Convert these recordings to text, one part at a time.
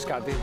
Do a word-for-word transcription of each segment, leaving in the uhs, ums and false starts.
πες κάτι.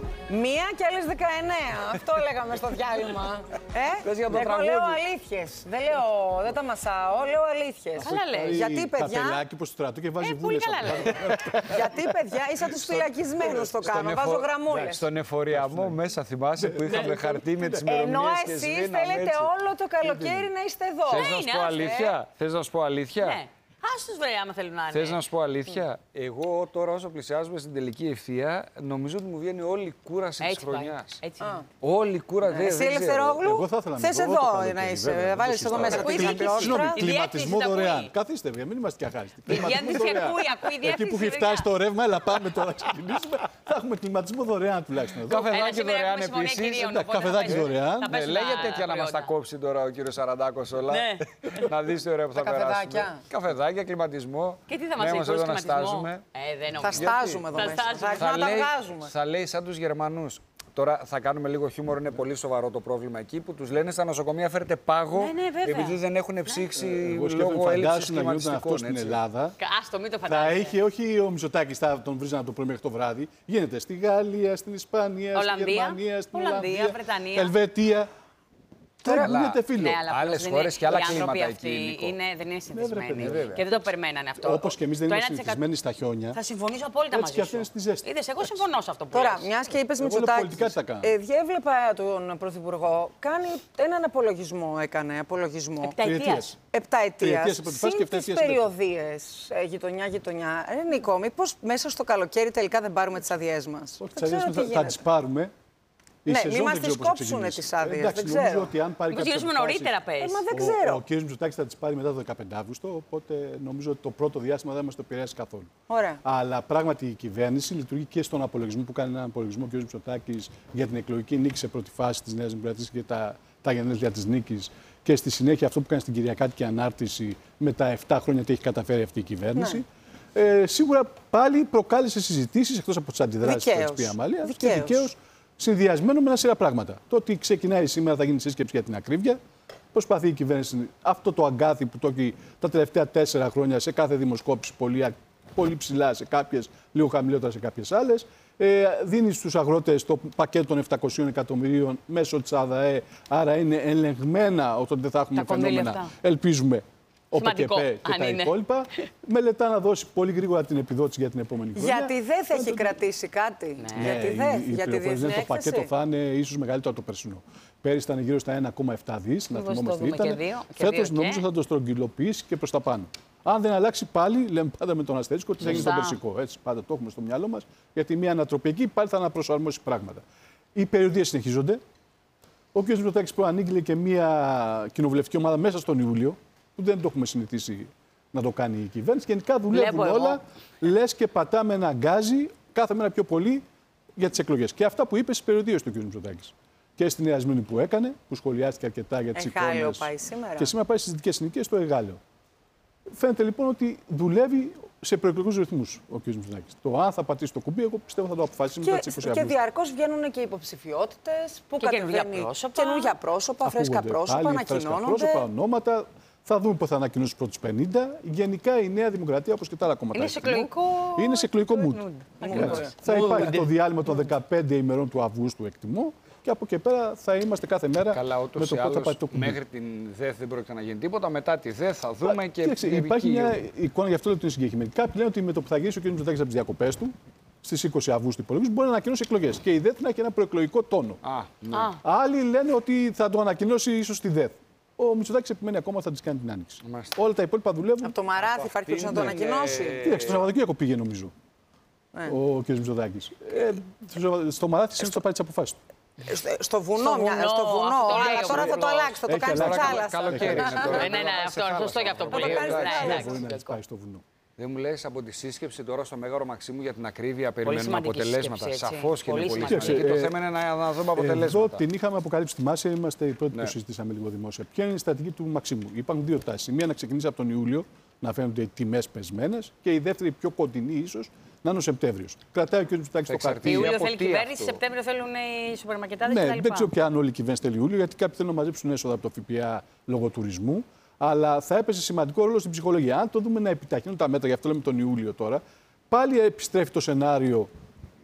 Μία και άλλες δεκαεννέα. Αυτό λέγαμε στο διάλειμμα. Ε, Πες για το εγώ τραγούδι. λέω αλήθειες. Δεν λέω, δεν τα μασάω, λέω αλήθειες. Καλά λες. Γιατί, παιδιά, Καπελάκι προς το στρατό και βάζει Ε, βούλες. πολύ καλά από λες. κάτω. γιατί, παιδιά, είσαι από τους φυλακισμένους το κάνω. Βάζω γραμμούλες. Στον εφοριαμό μέσα θυμάσαι που είχαμε χαρτί με τις Ενώ ημερομηνίες και εσείς σβήναμε θέλετε έτσι. όλο το καλοκαίρι να είστε εδώ. Θες να σου είναι, πω άσε. αλήθεια. Θες να σου πω αλήθεια. Ναι. Ας τους βρε άμα θέλουν να είναι. Θες να σου πω αλήθεια. Εγώ τώρα όσο πλησιάζουμε στην τελική ευθεία, νομίζω ότι μου βγαίνει όλη η κούραση της Έτσι πάει. χρονιάς. Έτσι. Όλη η κούραση. δεν- Εσύ, δεν ξέρω. Ελευθερόγλου, Εγώ θα ήθελα να θες είμαι εδώ εγώ το να καλοκαίρι, είσαι. βέβαια, Βάλεις δεν εδώ το μέσα συζητάω. την Ακούει η πληρώστρα. Συγγνώμη, Η κλιματισμό διεύθυνση τα δωρεάν. ακούει. Καθίστε, βέβαια, μην είμαστε και αχάριστοι. Η διεύθυνση ακούει, ακούει η Εκεί που διεύθυνση. έχει φτάσει το ρεύμα, έλα πάμε τώρα να ξεκινήσουμε. Θα έχουμε κλιματισμό δωρεάν τουλάχιστον εδώ. Καφεδάκι σήμερα δωρεάν έχουμε συμφωνία επίσης. κυρίων, Εντάξει, οπότε καφεδάκι θα πέσουν- δωρεάν. θα Ναι, πέσουν λέγε τα τέτοια να μας τα προϊόντα. κόψει τώρα ο κύριος Σαραντάκος όλα. Ναι. Να δεις τι ωραίο που θα Τα καφεδάκια. περάσουμε. Καφεδάκια, κλιματισμό. Και τι θα μας Ναι, λέει, μας χωρίς εδώ να κλιματισμό. στάζουμε. Ε, δεν Θα νομίζω. στάζουμε εδώ Θα μέσα. στάζουμε. Θα αρχίσουμε να τα λέει, βγάζουμε. θα λέει σαν τους Γερμανούς. Τώρα θα κάνουμε λίγο χιούμορ, είναι πολύ σοβαρό το πρόβλημα εκεί που τους λένε στα νοσοκομεία φέρετε πάγο Ναι, ναι, βέβαια. επειδή δεν έχουν ψήξει Εγώ σκέφτομαι, λόγω έλλειψης φαντάσου να γινόταν αυτό κλιματιστικών. στην έτσι. Ελλάδα. Άστο, μην το Θα φαντάζεσαι. είχε, όχι ο Μητσοτάκης, θα τον βρίζανε από το πρωί μέχρι το βράδυ. Γίνεται στη Γαλλία, στην Ισπανία, στη Ολλανδία. Γερμανία, στην Ολλανδία, Ολλανδία, Βρετανία. Ελβετία. Τώρα, Δεν γίνεται φίλο. Ναι, αλλά Άλλες απλώς δεν χώρες είναι- και άλλα οι άνθρωποι κλίματα αυτοί εκεί, Νίκο. είναι, δεν είναι συνηθισμένοι. παιδί, βέβαια. Και δεν το περιμένανε αυτό. Όπως και εμείς δεν Το είμαστε ένα τοις εκατό συνηθισμένοι στα χιόνια. Θα συμφωνήσω απόλυτα Έτσι μαζί και αυτό είναι σου. στη ζέστη. Είδες, εγώ συμφωνώ σε αυτό που Τώρα, λες. μια και είπε Εγώ λέω Μητσοτάκη. πολιτικά τι θα κάνω. Ε, διέβλεπα τον Πρωθυπουργό, κάνει έναν απολογισμό, έκανε απολογισμό. Επταετίας. Επταετίας. Τριετίας σε πρώτη φάση και Συν τις επταετίας σε δεύτερη. περιοδίες, ε, γειτονιά-γειτονιά. Ε, Νίκο, μήπως μέσα στο καλοκαίρι τελικά δεν πάρουμε τις αδειές μας. Όχι, Δεν τις αδειές ξέρω θα, τι θα γίνεται. τις πάρουμε. Η Ναι, σεζόν μη μας δεν τις ξέρω πώς θα κόψουνε ξεκινήσει. τις άδειες, Εντάξει, δεν νομίζω ξέρω. ότι αν πάρει Μήπως κάποιες γυρίσουμε αποφάσεις- νωρίτερα, Ε, πες. μα δεν Ο, ξέρω. ο κ. Μητσοτάκης θα τις πάρει μετά το δεκαπέντε Αύγουστο, οπότε νομίζω ότι το πρώτο διάστημα δεν μας το επηρεάσει καθόλου. Ωραία. Αλλά πράγματι η κυβέρνηση λειτουργεί και στον απολογισμό που κάνει έναν απολογισμό ο κ. Μητσοτάκης για την εκλογική νίκη σε πρώτη φάση της Νέας Δημοκρατίας και τα, τα γενέθλια της νίκης. Και στη συνέχεια αυτό που κάνει στην Κυριακάτικη Ανάρτηση με τα επτά χρόνια τι έχει καταφέρει αυτή η κυβέρνηση. Ναι. Ε, σίγουρα πάλι προκάλεσε συζητήσεις εκτός από τις αντιδράσεις Δικαίως. της Πία Αμαλία. Και Δικαίως. δικαίως συνδυασμένο με ένα σειρά πράγματα. Το ότι ξεκινάει σήμερα θα γίνει σύσκεψη για την ακρίβεια. Προσπαθεί η κυβέρνηση αυτό το αγκάθι που το έχει τα τελευταία τέσσερα χρόνια σε κάθε δημοσκόπηση πολύ, α- πολύ ψηλά σε κάποιες, λίγο χαμηλότερα σε κάποιες άλλες. Ε, δίνει στους αγρότες το πακέτο των επτακόσιων εκατομμυρίων μέσω της ΑΔΑΕ, άρα είναι ελεγμένα ότι δεν θα έχουμε Τα κονδύλια φαινόμενα. αυτά. Ελπίζουμε. Σημαντικό, ΟΠΕΚΕΠΕ και αν τα είναι. υπόλοιπα. Μελετά να δώσει πολύ γρήγορα την επιδότηση για την επόμενη χρονιά. Γιατί δεν θα έχει κρατήσει κάτι. Ναι. Γιατί Ναι, δεν, οι- οι για τη πληροφορίες διεθνή λένε το έκθεση. πακέτο θα είναι ίσως μεγαλύτερο από το περσινό. Πέρυσι ήταν γύρω στα ένα κόμμα επτά δις, να Μήπως το θυμόμαστε δούμε ήταν. και δύο, και δύο Φέτος και. νομίζω θα το στρογγυλοποιήσει και προς τα πάνω. Αν δεν αλλάξει πάλι, λέμε πάντα με τον αστερίσκο, τι θα γίνει στον Σωστά. περσικό. Έτσι, πάντα το έχουμε στο μυαλό μας, γιατί μια ανατροπή εκεί πάλι θα αναπροσαρμόσει πράγματα. Οι περιοδίες συνεχίζονται. Ο κ. Μητσοτάκης προανήγγειλε και μια κοινοβουλευτική ομάδα μέσα στον Ιούλιο, που δεν το έχουμε συνηθίσει να το κάνει η κυβέρνηση. Γενικά δουλεύουν Βλέπω εγώ. όλα, λες και πατάμε ένα γκάζι κάθε μέρα πιο πολύ για τις εκλογές. Και αυτά που είπε στις περιοδίες του κ. Μητσοτάκης. Και στη Νέα Σμύρνη που έκανε, που σχολιάστηκε αρκετά για τις Εγάλεο εικόνες. πάει σήμερα. Και σήμερα πάει στις δυτικές συνοικίες στο Εγάλεο. Φαίνεται λοιπόν ότι δουλεύει σε προεκλογικούς ρυθμούς ο κ. Μητσοτάκης. Το αν θα πατήσει το κουμπί, εγώ πιστεύω θα το αποφασίσει μετά τις είκοσι Και, και Αυγούστου. διαρκώς βγαίνουν και υποψηφιότητες που Και καινούργια κατεβαίνει πρόσωπα. καινούργια πρόσωπα, φρέσκα Ακούγονται πρόσωπα, πάλι, φρέσκα ανακοινώνονται. πρόσωπα, ονόματα. Θα δούμε πότε θα ανακοινώσει του πρώτου πενήντα. Γενικά η Νέα Δημοκρατία, όπως και τα άλλα κόμματα. Είναι σε εκτιμώ, εκλογικό. Είναι σε εκλογικό mood. Ακριβώς. Έτσι. Θα υπάρχει το διάλειμμα των δεκαπέντε ημερών του Αυγούστου, εκτιμώ. Και από εκεί πέρα θα είμαστε κάθε μέρα Καλά, με ούτως το ή πότε θα πάει άλλως το κουμπί. μέχρι την ΔΕΘ δεν πρόκειται να γίνει τίποτα. Μετά τη ΔΕΘ θα δούμε και. Κοίταξε, και υπάρχει εκεί- μια εικόνα, γι' αυτό λέω ότι είναι συγκεκριμένη. Κάποιοι λένε ότι με το που θα γυρίσει ο κ. Μητσοτάκης από τις διακοπές του, στις είκοσι Αυγούστου υπολογίζει, μπορεί να ανακοινώσει εκλογές. Και η ΔΕΘ να έχει ένα προεκλογικό τόνο. Α, ναι. Α, Άλλοι λένε ότι θα το ανακοινώσει ίσως στη ΔΕΘ. Ο Μητσοτάκης επιμένει ακόμα ότι θα τις κάνει την άνοιξη. Μάλιστα. Όλα τα υπόλοιπα δουλεύουν. Από το Μαράθι υπάρχει περίπτωση να το αυτήν, ανακοινώσει. ε, Κοίταξε, το Σαββατοκύριακο πήγε νομίζω Ναι. ο κ. Μητσοτάκης. Ε, στο- στο Μαράθι συνήθως θα πάρει τις αποφάσεις του. Στο, στο βουνό, Στο μια, βουνό, στο βουνό. αυτό λέει Αλλά ο τώρα θα το Πρωθυπουργός. αλλάξει, θα το Έχει κάνει στη αλλάξει. θάλασσα. Καλοκαίρι είναι τώρα. Ναι, ναι, ναι, αυτό, σωστό και αυτό που Θα το λέει. κάνεις Ναι, στη εντάξει. θάλασσα. Μπορεί να τις πάει στο βουνό. Δεν μου λες από τη σύσκεψη τώρα στο Μέγαρο Μαξίμου για την ακρίβεια περιμένουμε σημαντική αποτελέσματα. σύσκεψη, έτσι. Σαφώς και είναι Πολύ πολύ σημαντική. σημαντική. Το Κοίταξε, θέμα είναι να, να δούμε Εδώ αποτελέσματα. την είχαμε αποκαλύψει στη Μάση, είμαστε οι πρώτοι Ναι. που συζητήσαμε λίγο δημόσια. Ποια είναι η στρατηγική του Μαξίμου. Υπάρχουν δύο τάσεις. Η μία να ξεκινήσει από τον Ιούλιο, να φαίνονται οι τιμές πεσμένες, και η δεύτερη, πιο κοντινή ίσως, να είναι ο Σεπτέμβριος. Κρατάει ο κ. Μητσοτάκης το εξαρτηθεί. χαρτί. Ιούλιο από θέλει τι κυβέρνηση, αυτό? Σεπτέμβριο θέλουν οι σούπερ μαρκετάδες Ναι, κτλ. δεν ξέρω πια αν όλη η κυβέρνηση θέλει Ιούλιο, γιατί κάποιοι θέλουν να μαζέψουν έσοδα από το ΦΠΑ λόγω τουρισμού. Αλλά θα έπαιζε σημαντικό ρόλο στην ψυχολογία. Αν το δούμε να επιταχύνουν τα μέτρα, γι' αυτό λέμε τον Ιούλιο τώρα, πάλι επιστρέφει το σενάριο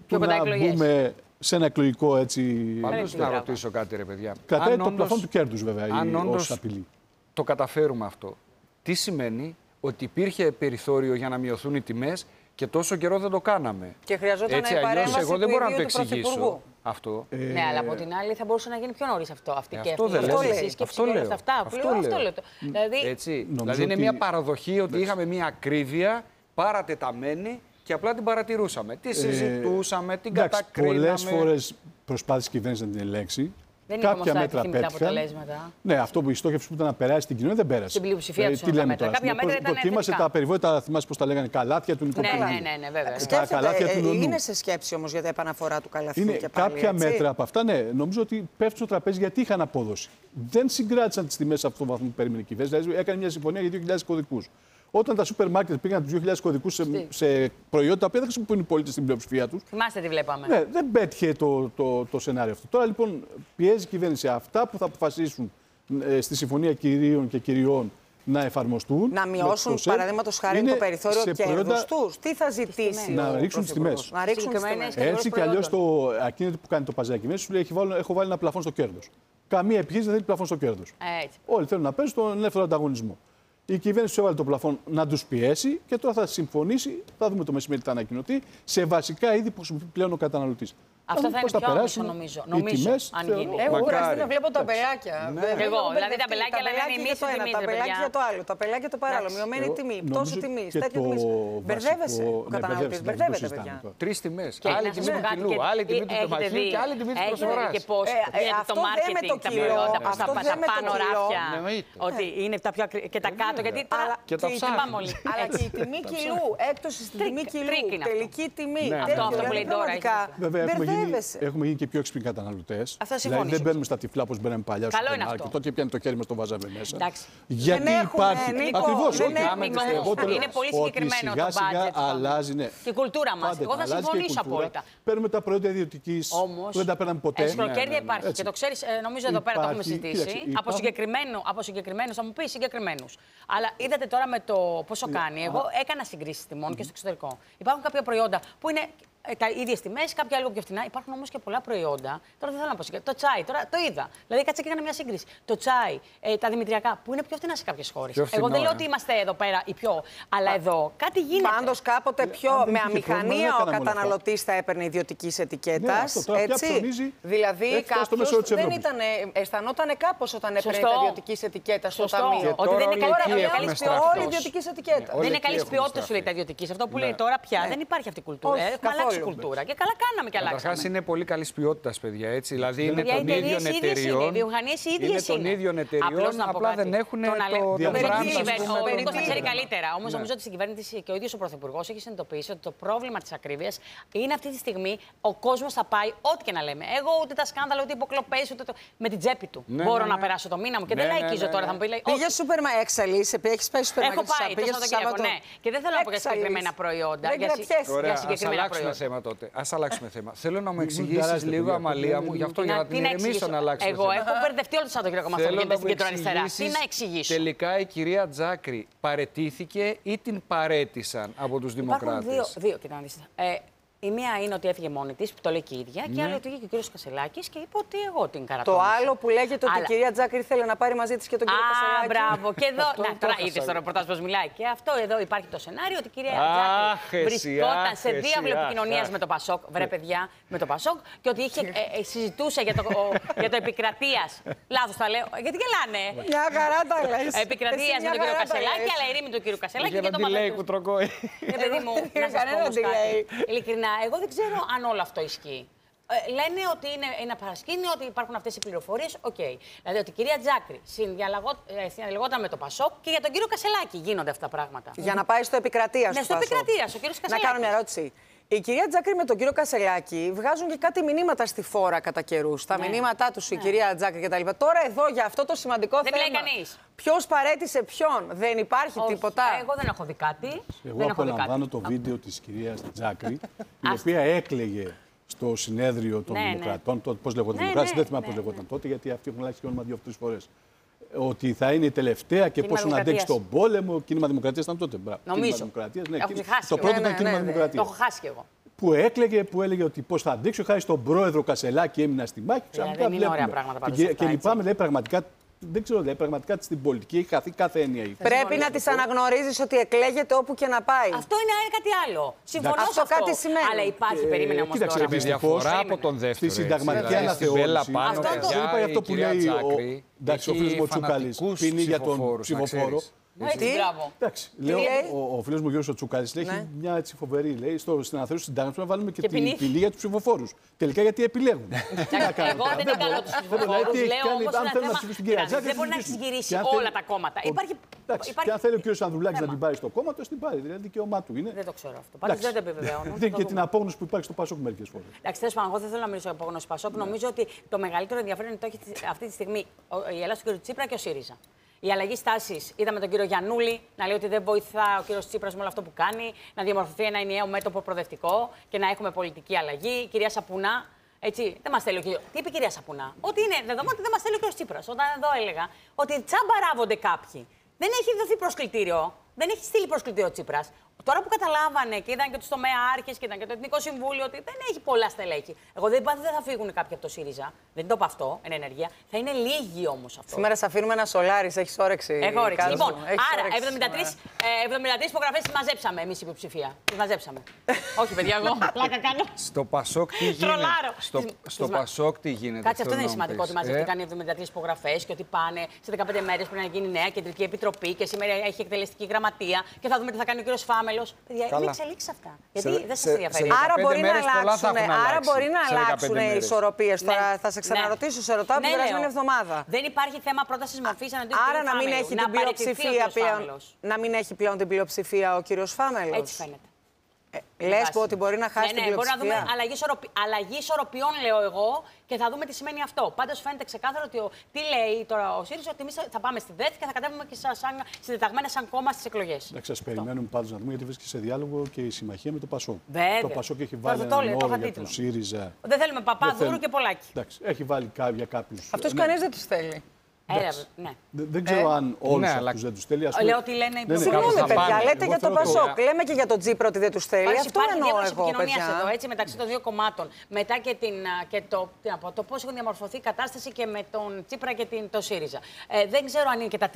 του κοντά να εκλογές. μπούμε σε ένα εκλογικό έτσι. Πάντως τι να πράγμα. ρωτήσω κάτι, ρε παιδιά. Κρατάει Αν το όντως πλαφόν του κέρδους, βέβαια, αν η- όντως ως απειλή. το καταφέρουμε αυτό, τι σημαίνει ότι υπήρχε περιθώριο για να μειωθούν οι τιμές και τόσο καιρό δεν το κάναμε. Και χρειαζόταν Έτσι, η αλλιώς παρέμβαση εγώ δεν του μπορώ να το ιδίου του εξηγήσω Πρωθυπουργού. αυτό. Ε, Ναι, αλλά από την άλλη θα μπορούσε να γίνει πιο νωρί αυτό. Αυτή Ε, και αυτό αυτή δεν η λέω. σύσκεψη Αυτό και όλα λέω. αυτά. Αυτό Λέω, αυτό λέω. λέω. Δηλαδή, Έτσι. Νομίζω Δηλαδή είναι ότι- μια παραδοχή ότι είχαμε μια ακρίβεια παρατεταμένη και απλά την παρατηρούσαμε. Τη συζητούσαμε, την εντάξει, κατακρίναμε. πολλές φορές προσπάθησε η κυβέρνηση να την ελέγξει. δεν είναι όμω Κάποια τα μέτρα επιθυμητά πέτυχαν. αποτελέσματα. Ναι, αυτό που η στόχευση που ήταν να περάσει στην κοινωνία δεν πέρασε. Στην πλειοψηφία τους τι είναι τα λέμε μέτρα. τώρα. Κάποια ας πούμε, μέτρα ήταν προτίμασε θετικά. τα περιβόητα, θυμάσαι πώς τα λέγανε, καλάθια του Ναι, νοικοκυριού. ναι, ναι, ναι, βέβαια. Τα καλάθια του ε, νονού. είναι σε σκέψη όμως για την επαναφορά του καλαθιού Είναι και πάλι, κάποια έτσι. μέτρα από αυτά, ναι, νομίζω ότι πέφτουν στο τραπέζι γιατί είχαν απόδοση. Δεν συγκράτησαν τις τιμές σε αυτόν τον βαθμό που περίμενε η κυβέρνηση. Δηλαδή έκανε μια συμφωνία για δύο χιλιάδες κωδικούς. Όταν τα σούπερ μάρκετ πήγαν τους δύο χιλιάδες κωδικούς σε, σε προϊόντα τα οποία δεν χρησιμοποιούν οι πολίτες στην πλειοψηφία τους, Θυμάστε τι βλέπαμε. ναι, δεν πέτυχε το, το, το σενάριο αυτό. Τώρα λοιπόν πιέζει η κυβέρνηση αυτά που θα αποφασίσουν ε, στη Συμφωνία Κυρίων και Κυριών να εφαρμοστούν. Να με μειώσουν, προσέ- παραδείγματος χάρη, είναι το περιθώριο σε κέρδους προϊόντα- τους. Τι θα ζητήσει Να ο ρίξουν τις Πρωθυπουργός? τιμές. Να ρίξουν τις Συγκεκριμένες τιμές. και- Έτσι κι αλλιώ το ακίνητο που κάνει το παζάκι μέσα σου λέει: έχει βάλει, έχω βάλει ένα πλαφόν στο κέρδο. Καμία επιχείρηση δεν θέλει πλαφόν στο κέρδο. Έτσι. Όλοι θέλουν να παίζουν στον ελεύθερο ανταγωνισμό. Η κυβέρνηση του έβαλε το πλαφόν να του πιέσει και τώρα θα συμφωνήσει, θα δούμε το μεσημέρι τι θα ανακοινωθεί, σε βασικά είδη που χρησιμοποιεί πλέον ο καταναλωτή. Αυτό θα είναι πιο άμεσο, νομίζω. Νομίζω, αν γίνει. Έχω Μακάρι. κουραστεί να βλέπω τα μπελάκια. Ναι. Βέβαια, Εγώ, έχω δηλαδή, τα μπερδευτεί. μπελάκια λένε μπελάκια εμείς για το οι ένα, τιμής, τα ρε μπελάκια παιδιά. για το άλλο, τα μπελάκια το παράλληλο. Εντάξει. Μειωμένη Εγώ τιμή, νομίζω πτώση τιμή, και τέτοια το τιμή. βασικό- Μπερδεύεσαι ο ναι, καταναλωτή. μπερδεύεσαι, Μπερδεύεται, δεν το παιδιά. συζητάμε τώρα. Τρεις τιμές. Και Άλλη να τιμή σας του πω κάτι κιλού, και- άλλη τιμή του έχετε τεμαχίου δει- και άλλη τιμή της έχετε δει προσφοράς. και πώς Ε, ε, γίνεται αυτό το δεν με marketing, το τα κιλό, προϊόντα, πώς αυτό τα, δεν τα με το πάνω κιλό. ράφια. Εννοείται. Ότι είναι τα πιο ακρι... και τα κάτω. Γιατί τώρα. Αλλά Και τα η ψάχνει. Πάμε όλοι. Αλλά Έτσι. και η τιμή κιλού, έκπτωση στην Τρίκ, τιμή κιλού, τρίκ είναι αυτό. τελική τιμή. Ναι, τέτοιο, αυτό, αυτό που δηλαδή, λέει τώρα, πραγματικά έχει Βέβαια, έχουμε γίνει, μπερδεύεσαι. έχουμε γίνει και πιο έξυπνοι καταναλωτέ. Αυτό Δηλαδή συμφωνήσω. δεν μπαίνουμε στα τυφλά όπω μπαίναμε παλιά στο Καλό είναι σούπερ μάρκετ. αυτό. Τότε πιάνει το χέρι μα, το βάζαμε μέσα. Εντάξει. Γιατί Δεν έχουμε, υπάρχει. Νίκο, Ακριβώ, δεν όχι. έχουμε, Νίκο, Εγώ το λέω είναι πολύ ότι συγκεκριμένο σιγά το σιγά budget. αυτό. αλλάζει, ναι. Και η κουλτούρα μα. Πάντα Εγώ θα αλλάζει και η συμφωνήσω κουλτούρα. απόλυτα. Παίρνουμε τα προϊόντα ιδιωτική Όμως, που δεν τα παίρναμε ποτέ. εσχροκέρδεια υπάρχει. Έτσι. Και το ξέρει, νομίζω εδώ πέρα το έχουμε Υπάρχει, συζητήσει. κοίταξε, Από υπάρχουν- συγκεκριμένο, από συγκεκριμένου, θα μου πει συγκεκριμένου. Αλλά είδατε τώρα με το πόσο κάνει. Εγώ έκανα συγκρίσει τιμών και στο εξωτερικό. Υπάρχουν κάποια προϊόντα που είναι ε, τα ίδιες τιμές, κάποια λίγο πιο φθηνά. Υπάρχουν όμως και πολλά προϊόντα. Τώρα δεν θέλω να πω συγκεκριμένα. Το τσάι, τώρα το είδα. Δηλαδή κάτσε και έκανα μια σύγκριση. Το τσάι, ε, τα δημητριακά, που είναι πιο φθηνά σε κάποιες χώρες. Πιο Εγώ φθηνό, δεν λέω ε. ότι είμαστε εδώ πέρα οι πιο. Αλλά εδώ κάτι γίνεται. Πάντως κάποτε πιο αν δεν με υπήρχε πρόβλημα, αμηχανία δεν ο έκαναμε όλα αυτά. καταναλωτής θα έπαιρνε ιδιωτική ετικέτα. Ναι, αυτό τώρα πια Έτσι. ψωνίζει, Δηλαδή έχει φτάσει στο μέσο κάποιος της δεν Ευρώπης. ήταν, αισθανόταν κάπως όταν έπαιρνε Σωστό. τα ιδιωτική ετικέτα στο Σωστό. ταμείο. Και Ότι τώρα δεν είναι όλοι καλή- εκεί καλή έχουμε ποιότητα. στραφεί. Όλη ιδιωτική ετικέτα. Όλοι Δεν είναι εκεί καλή έχουμε ποιότητα, σου λέει στραφεί. τα ιδιωτική. Αυτό που Ναι. λέει τώρα πια δεν υπάρχει αυτή η κουλτούρα. Όχι, Έχουμε αλλάξει καθόλου. κουλτούρα. Και καλά κάναμε και αλλάξαμε. Καταρχάς είναι πολύ καλή ποιότητα, παιδιά. Έτσι. Δηλαδή είναι Παιδιά, οι των εταιρείες ίδιων ίδιες είναι, εταιριών. οι βιομηχανίες οι ίδιες Είναι των είναι. ίδιων Απλώς εταιριών, να πω απλά κάτι. δεν έχουν Το το, να λέω- το διαβράντα, brand, Περιττή ας κυβέρνηση. πούμε, Ο των Νίκος τα ξέρει ίδιων. καλύτερα. Όμως Ναι. νομίζω ότι στην κυβέρνηση και ο ίδιος ο Πρωθυπουργός έχει συνειδητοποιήσει ότι το πρόβλημα της ακρίβειας είναι αυτή τη στιγμή ο κόσμος θα πάει ό,τι και να λέμε. Εγώ ούτε τα σκάνδαλα, ούτε υποκλοπές, ούτε το. Με την τσέπη του. Ναι, Μπορώ ναι, να ναι. περάσω το μήνα μου και Ναι, δεν ναι, λαϊκίζω ναι, τώρα. ναι. Θα μου πει, λέει, Πήγε σούπερ μα έξαλλη, έχεις πάει σούπερ Έχω μάρκετ. πάει το Σαββατοκύριακο, ναι. Και δεν θέλω να πω για συγκεκριμένα προϊόντα. Δεν για συ- κρατιέσαι. Ωραία, για ας συγκεκριμένα αλλάξουμε προϊόντα. θέμα τότε. Ας αλλάξουμε θέμα. Θέλω να μου Μην εξηγήσεις ταράζετε, λίγο, παιδιά. Αμαλία μου, γι' αυτό για να την ηρεμήσω εξηγήσω. να αλλάξουμε Εγώ θέμα. έχω μπερδευτεί όλο το Σαββατοκύριακο με αυτό που Θέλω γίνεται να στην μου κεντροαριστερά. Τι εξηγήσεις, να εξηγήσω. τελικά η κυρία Τζάκρη παρετήθηκε ή την παρέτησαν από τους Υπάρχουν δημοκράτες. δύο, δύο κοιτά, να δεις. Ε, η μία είναι ότι έφυγε μόνη τη, που το λέει και η ίδια, και η Ναι. άλλη ότι βγήκε ο κύριος Κασελάκης και είπε ότι εγώ την Το καρατώνησα. άλλο που λέγεται ότι η Αλλά- κυρία Τζάκρη ήθελε να πάρει μαζί της και τον κύριο Α, Κασελάκη. μπράβο. Και εδώ. Αυτό Να, το τώρα έχασα. είδε στο ρεπορτάζ πώ μιλάει. Και αυτό εδώ υπάρχει το σενάριο ότι η κυρία Αχ, Τζάκρη εσύ, βρισκόταν αχ, σε εσύ, διάβλο αχ, επικοινωνία αχ. με το Πασόκ. Βρε, παιδιά, με το Πασόκ. Και ότι είχε, ε, ε, συζητούσε για το, ο- για το επικρατεία. Λάθο τα λέω. Γιατί γελάνε. Μια χαρά τα λες. Επικρατεία Εσύ με τον μια κύριο χαρά τα Κασελάκη, λες. αλλά ειρήνη του κύριου Κασελάκη Για και να τον τη λέει Παπαδόπουλο. κουτροκόη. Ε, παιδί μου, να σας πω Κανένα όμως delay. κάτι. Ειλικρινά, εγώ δεν ξέρω αν όλο αυτό ισχύει. Ε, λένε ότι είναι ένα παρασκήνιο, ότι υπάρχουν αυτές οι πληροφορίες. Οκ. Δηλαδή ότι η κυρία Τζάκρη συνδιαλαγό- ε, συνδιαλεγόταν με το Πασόκ και για τον κύριο Κασελάκη γίνονται αυτά τα πράγματα. Για να πάει στο επικρατεία Ναι, στο επικρατείας, ο κύριος Να Κασελάκης. κάνω μια ερώτηση. Η κυρία Τζάκρη με τον κύριο Κασελάκη βγάζουν και κάτι μηνύματα στη φόρα κατά καιρού. Τα Ναι. μηνύματά του η κυρία Τζάκρη κτλ. Τώρα εδώ για αυτό το σημαντικό Δεν θέμα. μιλάει κανείς. Ποιο παρέτησε ποιον, δεν υπάρχει Όχι, τίποτα. Εγώ δεν έχω δει κάτι. Εγώ δεν έχω δει απολαμβάνω κάτι. το βίντεο της κυρίας Τζάκρη, η Άστα. οποία έκλαιγε στο συνέδριο των Ναι, ναι. Δημοκρατών. Τότε, πώς λεγόταν, Ναι, Δημοκράτες, ναι, δεν θυμάμαι ναι, πώς ναι. λεγόταν τότε, γιατί αυτοί έχουν αλλάξει και όνομα δύο-τρεις φορές. Ότι θα είναι η τελευταία και Κίνημα πώς να αντέξει Δημοκρατίας. τον πόλεμο. Κίνημα Δημοκρατίας ήταν τότε. Μπράβο. Νομίζω. Κίνημα Δημοκρατίας, ναι, Έχω κίνημα- ξεχάσει το εγώ. πρώτο Ναι, ήταν ναι, Κίνημα ναι, ναι. Το Δημοκρατίας. έχω χάσει κι εγώ. που έκλαιγε, που έλεγε ότι πώς θα αντέξω, χάρη στον πρόεδρο Κασελάκη έμεινα στη μάχη. Δηλαδή, δεν είναι ωραία πράγματα πάντως Και, αυτά, και έτσι. λυπάμαι, λέει, πραγματικά, δεν ξέρω, λέει, πραγματικά στην πολιτική έχει χαθεί κάθε έννοια. η- Πρέπει να τις αναγνωρίζεις ότι εκλέγεται όπου και να πάει. Αυτό είναι κάτι άλλο. Συμφωνώ Αυτό σε αυτό. κάτι σημαίνει. Αλλά υπάρχει, Ε, περίμενε όμως κοίταξε, τώρα. Με δυστυχώς, διαφορά από τον δεύτερο. στη συνταγματική έτσι, δηλαδή, στην Μπέλα αναθεώρηση. πάνω, Αυτό παιδιά, το- Δεν πάει αυτό η που κυρία λέει ο, Τζάκρη εντάξει, ο έχει φίλος μου ο Τσούκαλης φανατικούς πίνει για τον ψηφοφόρους, να ψηφοφόρο. ξέρεις. Έτσι, Τι? μπράβο. Εντάξει, λέω, λέει? ο, ο φίλος μου Γιώργος ο Τσούκαλης λέει, Ναι. έχει μια έτσι φοβερή, λέει, στο, στην αναθεώρηση της συντάγματος να βάλουμε και, Και την ποινή. ποινή για τους ψηφοφόρους. Τελικά γιατί επιλέγουν. Τι να κάνουμε Εγώ τώρα, δεν δεν εγκαλώ μπορώ. τους Δεν μπορώ, δηλαδή, ψηφοφόρους. τι έχει Λέω κάνει, όμως αν ένα θέλουν να θέμα. ψηφίσουν την κυρία Κοιτάξτε, Τζάκρη, δεν μπορεί να ψηφίσουν. εξηγήσει Και αν θέλει- όλα τα κόμματα. Ο- Υπάρχει. Εντάξει, υπάρχει και αν θέλει ο κ. Ανδρουλάκης να θέμα. την πάρει στο κόμμα, το την πάρει. Δηλαδή δικαίωμά του είναι. Δεν το ξέρω αυτό. Πάντως Εντάξει. δεν το επιβεβαιώνω. Δεν Το και δούμε. την απόγνωση που υπάρχει στο Πασόκ μερικές φορές. Εντάξει, τέλος πάντων, εγώ δεν θέλω να μιλήσω για απόγνωση Πασόκ. Νομίζω ότι το μεγαλύτερο ενδιαφέρον το έχει αυτή τη στιγμή ο- η Ελλάδα του κ. Τσίπρα και ο ΣΥΡΙΖΑ. Η αλλαγή στάση. Είδαμε τον κύριο Γιαννούλη να λέει ότι δεν βοηθά ο κύριο Τσίπρας με όλο αυτό που κάνει, να διαμορφωθεί ένα ενιαίο μέτωπο προοδευτικό και να έχουμε πολιτική αλλαγή. Η κυρία Σαπουνά. Έτσι, δεν μας θέλει ο κύριος. Τι είπε η κυρία Σαπουνά? Ότι είναι δεδομένο ότι δεν μας θέλει ο κύριος Τσίπρας. Όταν εδώ έλεγα ότι τσαμπαράβονται κάποιοι. Δεν έχει δοθεί προσκλητήριο. Δεν έχει στείλει προσκλητήριο ο Τσίπρας. Τώρα που καταλάβανε και είδαν και του τομέαρχες και είδαν και το Εθνικό Συμβούλιο ότι δεν έχει πολλά στελέχη. Εγώ δεν είπα ότι δεν θα φύγουν κάποιοι από το ΣΥΡΙΖΑ. Δεν το είπα αυτό, εν ενεργεία. Θα είναι λίγοι όμως αυτό. Σήμερα σε αφήνουμε ένα σολάρι, έχει όρεξη. Έχω όρεξη. Κάζο. Λοιπόν, Έχεις άρα όρεξη εβδομήντα τρεις, σήμερα. ε, εβδομήντα τρεις υπογραφές τις μαζέψαμε εμείς η υποψηφία. Τις μαζέψαμε. Όχι, παιδιά, εγώ. Πλάκα κάνω. Στο Πασόκ τι γίνεται. Τρολάρω. Στο, Τις- στο τις μα- Πασόκ τι γίνεται. Κάτσε, αυτό θέλω δεν είναι να μου σημαντικό πεις. ότι μαζεύτηκαν Ε, οι εβδομήντα τρεις υπογραφές και ότι πάνε σε δεκαπέντε μέρες πρέπει να γίνει νέα κεντρική επιτροπή και σήμερα έχει εκτελεστική γραμματεία και θα δούμε τι θα κάνει ο κύριος Φάμελος. Παιδιά, είναι Καλά. εξελίξεις αυτά. Γιατί Σε- δεν σας σε- ενδιαφέρει. σε Άρα δεκαπέντε μπορεί, να μέρες πολλά θα αλλάξουν, έχουν άρα αλλάξει μπορεί να σε δεκαπέντε αλλάξουν οι μέρες. ισορροπίες. Ναι. Τώρα θα σε ξαναρωτήσω, σε ρωτάω την Ναι, περασμένη λέω. εβδομάδα. Δεν υπάρχει θέμα πρότασης μορφής εναντίον του Άρα κύριου να μην Φάμελου. έχει Να την παραιτηθεί ο πλειοψηφία κύριος πλέον. Φάμελος. Να μην έχει πλέον την πλειοψηφία ο κύριος Φάμελος. Έτσι φαίνεται. Λες βάση. που ότι μπορεί να χάσει ναι, την ναι, μπορεί να δούμε πλειοψηφία. αλλαγή, ισορροπη... αλλαγή ισορροπιών, λέω εγώ, και θα δούμε τι σημαίνει αυτό. Πάντως φαίνεται ξεκάθαρο ότι ο... τι λέει τώρα ο ΣΥΡΙΖΑ, ότι εμείς θα πάμε στη ΔΕΘ και θα κατέβουμε και σαν, σαν... συντεταγμένα σαν κόμμα στις εκλογές. Εντάξει, σας περιμένουμε πάντως να δούμε γιατί βρίσκεται σε διάλογο και η συμμαχία με το Πασόκ. Βέβαια. Το Πασόκ έχει Τώρα βάλει θα το έναν έλεγα, το όρο είχα για τον τίτλο. ΣΥΡΙΖΑ. Δεν θέλουμε παπά, Δεν δούρου θέλουμε. και πολλάκι. Εντάξει, έχει βάλει κάποια κάποιους. Αυτούς ναι. κανείς δεν τους θέλει. Έλα, ναι. Δεν, δεν ξέρω αν όλους ναι, αυτούς αλλά- δεν τους θέλει. Ας πούμε- Λέω ότι λένε οι Ναι, ναι, Συγγνώμη, θα παιδιά, πάνε. λέτε Εγώ για τον θέλω το- Πασόκ. Λέμε και για τον Τσίπρα ότι δεν τους θέλει. Υπάρχει, Αυτό υπάρχει εννοώ διάβρωση εγώ, επικοινωνίας παιδιά. εδώ, έτσι, μεταξύ των δύο κομμάτων. Μετά και, την, α, και το, τι να πω, το πώς έχουν διαμορφωθεί η κατάσταση και με τον Τσίπρα και την, το ΣΥΡΙΖΑ. Ε, δεν ξέρω αν είναι και τα